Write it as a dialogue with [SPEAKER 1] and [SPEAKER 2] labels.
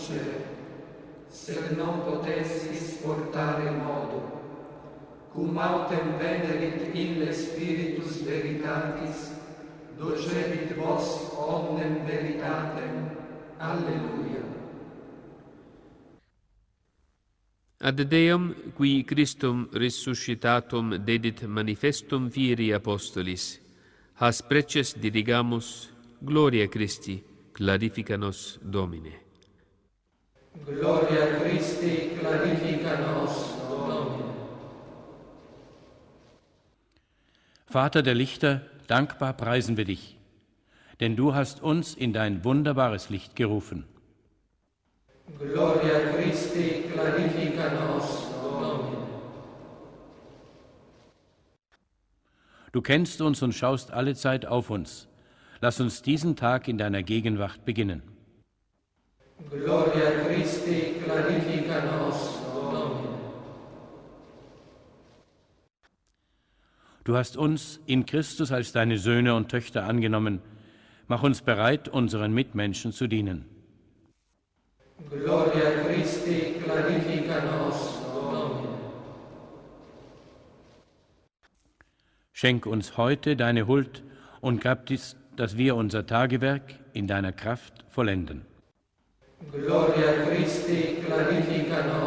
[SPEAKER 1] conoscere, se non potessis portare modo, cum autem venerit ille Spiritus Veritatis, docebit vos omnem veritatem. Alleluia.
[SPEAKER 2] Ad Deum, qui Christum resuscitatum dedit manifestum fieri apostolis, has preces dirigamus, gloria Christi, clarifica nos Domine.
[SPEAKER 1] Gloria Christi, clarifica nos Domine.
[SPEAKER 3] Vater der Lichter, dankbar preisen wir dich, denn du hast uns in dein wunderbares Licht gerufen.
[SPEAKER 1] Gloria Christi, clarifica nos Domine.
[SPEAKER 3] Du kennst uns und schaust allezeit auf uns. Lass uns diesen Tag in deiner Gegenwart beginnen.
[SPEAKER 1] Gloria Christi, clarifica nos Domine.
[SPEAKER 3] Du hast uns in Christus als deine Söhne und Töchter angenommen. Mach uns bereit, unseren Mitmenschen zu dienen.
[SPEAKER 1] Gloria Christi, clarifica nos Domine.
[SPEAKER 3] Schenk uns heute deine Huld und gab dies, dass wir unser Tagewerk in deiner Kraft vollenden.
[SPEAKER 1] Gloria Christi, clarifica nos